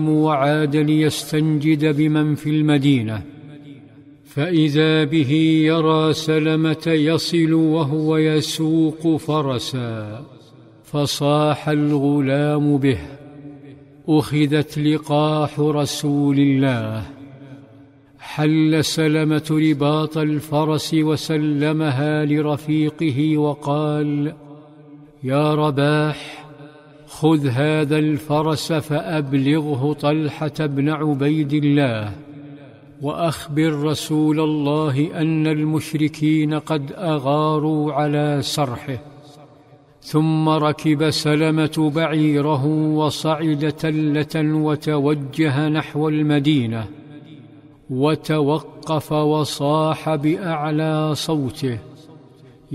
وعاد ليستنجد بمن في المدينة، فإذا به يرى سلمة يصل وهو يسوق فرسا، فصاح الغلام به: أخذت لقاح رسول الله. حل سلمة رباط الفرس وسلمها لرفيقه وقال: يا رباح، خذ هذا الفرس فأبلغه طلحة بن عبيد الله، وأخبر رسول الله أن المشركين قد أغاروا على سرحه. ثم ركب سلمة بعيره وصعد تلة وتوجه نحو المدينة، وتوقف وصاح بأعلى صوته: